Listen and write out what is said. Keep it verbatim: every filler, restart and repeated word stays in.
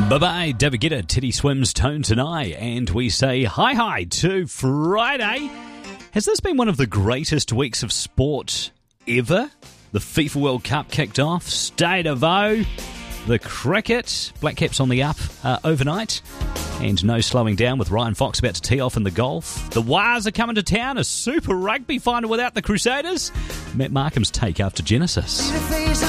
Bye-bye, David Guetta, Teddy Swims, Tone Tonight, and we say hi-hi to Friday. Has this been one of the greatest weeks of sport ever? The FIFA World Cup kicked off, State of O, the cricket, Black Caps on the up uh, overnight, and no slowing down with Ryan Fox about to tee off in the golf. The Wars are coming to town, a Super Rugby final without the Crusaders. Matt Markham's take after Genesis.